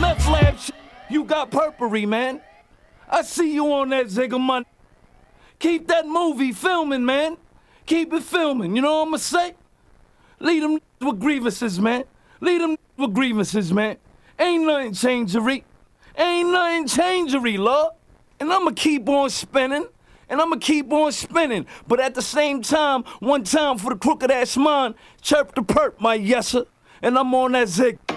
left lab shit, you got purpery, man. I see you on that Zigga money. Keep that movie filming, man. Keep it filming, you know what I'ma say? Lead them with grievances, man. Lead them with grievances, man. Ain't nothing changery. Ain't nothing changery, Lord. And I'ma keep on spinning. And I'ma keep on spinning. But at the same time, one time for the crooked ass mind, chirp the perp, my yesser. And I'm on that Zig.